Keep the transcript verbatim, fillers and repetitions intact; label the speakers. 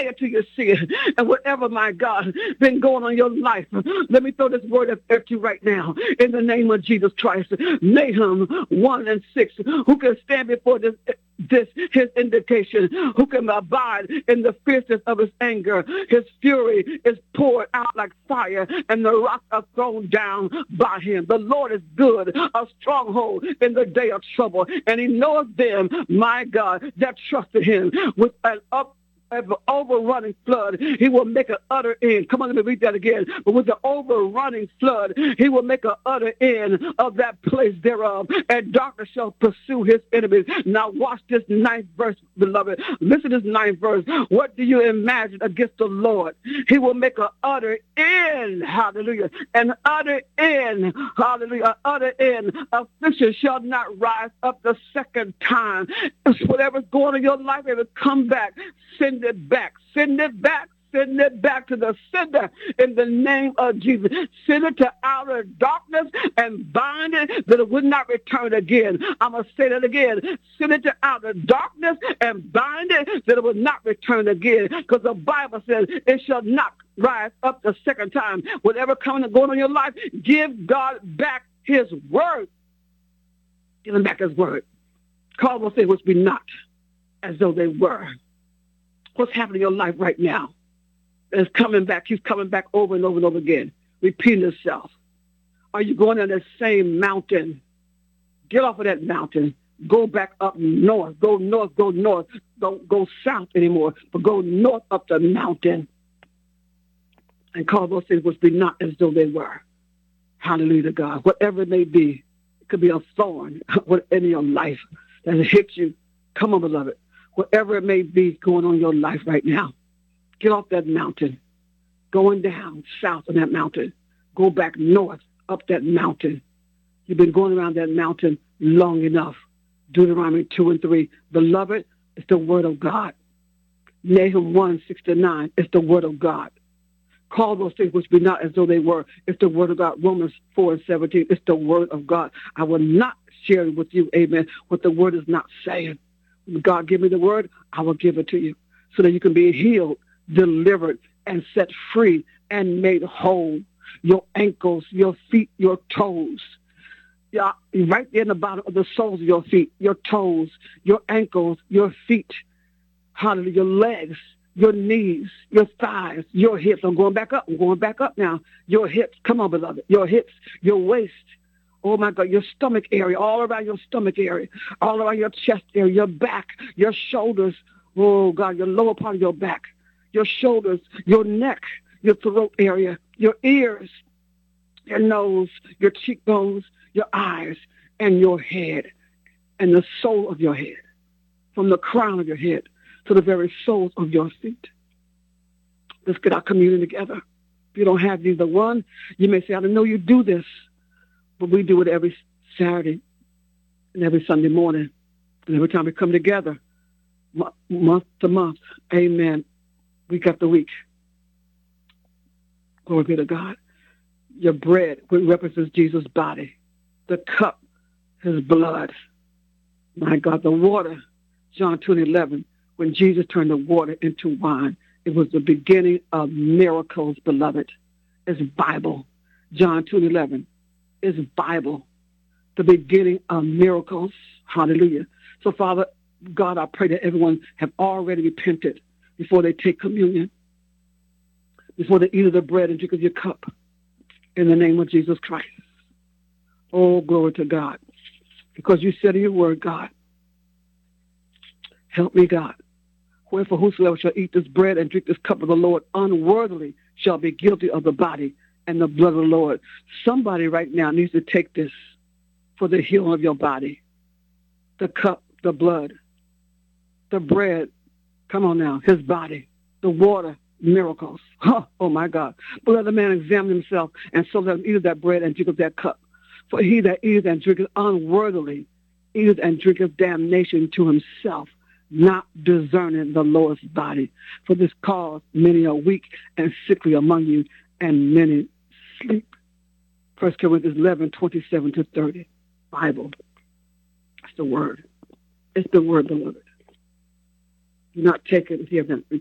Speaker 1: say it till you see it. And whatever, my God, been going on in your life, let me throw this word at you right now. In the name of Jesus Christ, Nahum one and six, who can stand before this this his indication, who can abide in the fierceness of his anger. His fury is poured out like fire, and the rocks are thrown down by him. The Lord is good, a stronghold in the day of trouble, and he knows them, my God, that trusted him. With an up of an overrunning flood, he will make an utter end. Come on, let me read that again. But with the overrunning flood, he will make an utter end of that place thereof, and darkness shall pursue his enemies. Now watch this ninth verse, beloved. Listen to this ninth verse. What do you imagine against the Lord? He will make an utter end, hallelujah, an utter end, hallelujah, an utter end. Affliction shall not rise up the second time. Whatever's going on in your life, it will come back. Send it back. Send it back. Send it back to the sender in the name of Jesus. Send it to outer darkness and bind it that it would not return again. I'm going to say that again. Send it to outer darkness and bind it that it will not return again. Because the Bible says it shall not rise up the second time. Whatever coming and going on in your life, give God back his word. Give him back his word. Call those things which be not as though they were. What's happening in your life right now? It's coming back. He's coming back over and over and over again, repeating itself. Are you going on that same mountain? Get off of that mountain. Go back up north. Go north. Go north. Don't go south anymore, but go north up the mountain and call those things which be not as though they were. Hallelujah to God. Whatever it may be, it could be a thorn in your life that hits you. Come on, beloved. Whatever it may be going on in your life right now, get off that mountain. Going down south on that mountain. Go back north up that mountain. You've been going around that mountain long enough. Deuteronomy two and three. Beloved, it's the word of God. Nahum one, six to nine. It's the word of God. Call those things which be not as though they were. It's the word of God. Romans four and seventeen. It's the word of God. I will not share with you, amen, what the word is not saying. God give me the word, I will give it to you so that you can be healed, delivered, and set free and made whole. Your ankles, your feet, your toes. Yeah, right there in the bottom of the soles of your feet, your toes, your ankles, your feet. Hallelujah, your legs, your knees, your thighs, your hips. I'm going back up. I'm going back up now. Your hips. Come on, beloved. Your hips, your waist. Oh, my God, your stomach area, all around your stomach area, all around your chest area, your back, your shoulders. Oh, God, your lower part of your back, your shoulders, your neck, your throat area, your ears, your nose, your cheekbones, your eyes, and your head, and the sole of your head, from the crown of your head to the very soles of your feet. Let's get our communion together. If you don't have either one, you may say, I didn't know you do this. But we do it every Saturday and every Sunday morning. And every time we come together, month to month, amen, week after week. Glory be to God. Your bread represents Jesus' body. The cup, his blood. My God, the water, John two and eleven, when Jesus turned the water into wine, it was the beginning of miracles, beloved. It's Bible. John two and eleven. Is Bible, the beginning of miracles. Hallelujah. So, Father, God, I pray that everyone have already repented before they take communion, before they eat of the bread and drink of your cup, in the name of Jesus Christ. Oh, glory to God. Because you said in your word, God, help me, God. Wherefore whosoever shall eat this bread and drink this cup of the Lord unworthily shall be guilty of the body and the blood of the Lord. Somebody right now needs to take this for the healing of your body. The cup, the blood, the bread, come on now, his body, the water, miracles. Oh, oh my God. But let the man examine himself, and so let him eat of that bread and drink of that cup. For he that eateth and drinketh unworthily eateth and drinketh damnation to himself, not discerning the Lord's body. For this cause many are weak and sickly among you, and many sleep. First Corinthians eleven, twenty-seven to thirty. Bible. It's the word. It's the word, beloved. Do not take it if you haven't